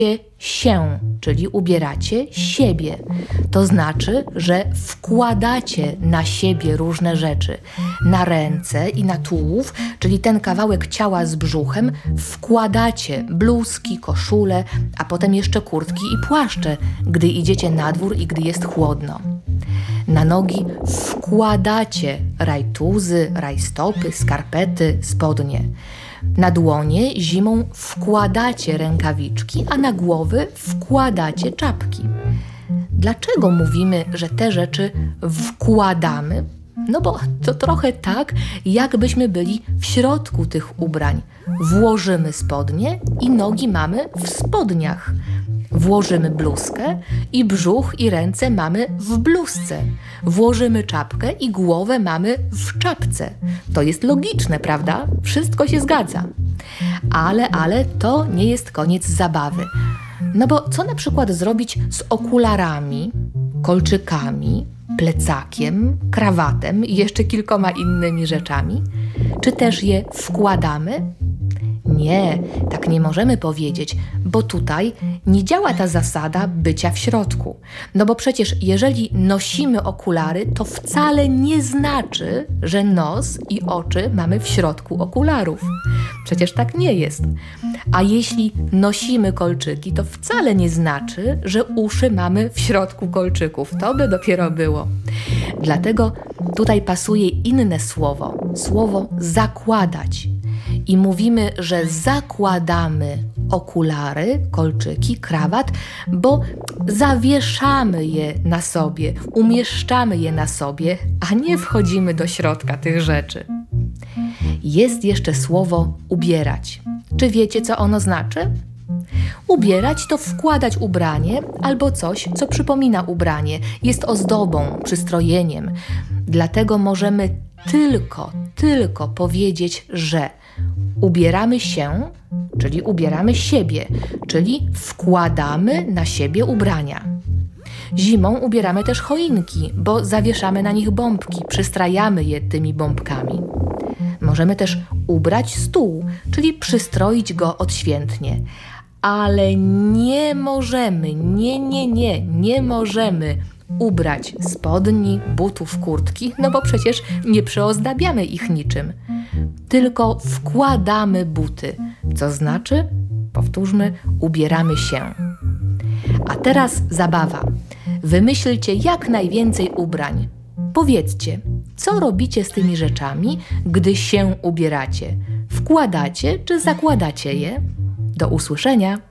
się, czyli ubieracie siebie. To znaczy, że wkładacie na siebie różne rzeczy. Na ręce i na tułów, czyli ten kawałek ciała z brzuchem, wkładacie bluzki, koszule, a potem jeszcze kurtki i płaszcze, gdy idziecie na dwór i gdy jest chłodno. Na nogi wkładacie rajtuzy, rajstopy, skarpety, spodnie. Na dłonie zimą wkładacie rękawiczki, a na głowy wkładacie czapki. Dlaczego mówimy, że te rzeczy wkładamy? No bo to trochę tak, jakbyśmy byli w środku tych ubrań. Włożymy spodnie i nogi mamy w spodniach. Włożymy bluzkę i brzuch i ręce mamy w bluzce. Włożymy czapkę i głowę mamy w czapce. To jest logiczne, prawda? Wszystko się zgadza. Ale to nie jest koniec zabawy. No bo co na przykład zrobić z okularami, kolczykami, plecakiem, krawatem i jeszcze kilkoma innymi rzeczami? Czy też je wkładamy? Nie, tak nie możemy powiedzieć, bo tutaj nie działa ta zasada bycia w środku. No bo przecież jeżeli nosimy okulary, to wcale nie znaczy, że nos i oczy mamy w środku okularów. Przecież tak nie jest. A jeśli nosimy kolczyki, to wcale nie znaczy, że uszy mamy w środku kolczyków. To by dopiero było. Dlatego tutaj pasuje inne słowo zakładać. I mówimy, że zakładamy okulary, kolczyki, krawat, bo zawieszamy je na sobie, umieszczamy je na sobie, a nie wchodzimy do środka tych rzeczy. Jest jeszcze słowo ubierać. Czy wiecie, co ono znaczy? Ubierać to wkładać ubranie albo coś, co przypomina ubranie, jest ozdobą, przystrojeniem. Dlatego możemy tylko powiedzieć, że ubieramy się, czyli ubieramy siebie, czyli wkładamy na siebie ubrania. Zimą ubieramy też choinki, bo zawieszamy na nich bombki, przystrajamy je tymi bombkami. Możemy też ubrać stół, czyli przystroić go odświętnie. Ale nie możemy, nie możemy ubrać spodni, butów, kurtki, no bo przecież nie przyozdabiamy ich niczym. Tylko wkładamy buty, co znaczy, powtórzmy, ubieramy się. A teraz zabawa. Wymyślcie jak najwięcej ubrań. Powiedzcie, co robicie z tymi rzeczami, gdy się ubieracie? Wkładacie czy zakładacie je? Do usłyszenia!